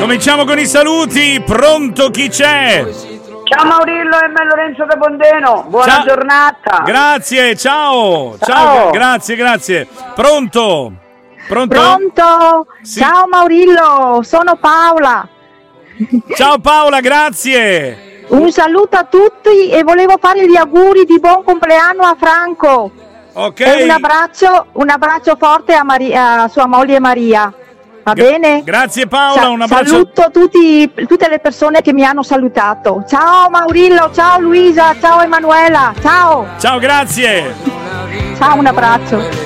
Cominciamo con i saluti. Pronto, chi c'è? Ciao Maurillo e me Lorenzo da Pondeno, buona giornata. Grazie, ciao. Grazie. Pronto? Sì. Ciao Maurillo, sono Paola. Ciao Paola, grazie. Un saluto a tutti e volevo fare gli auguri di buon compleanno a Franco. Ok. E un abbraccio forte a sua moglie Maria. Va bene? Grazie Paola, un abbraccio. Saluto tutte le persone che mi hanno salutato. Ciao Maurillo, ciao Luisa, ciao Emanuela, ciao. Ciao, grazie. Ciao, un abbraccio.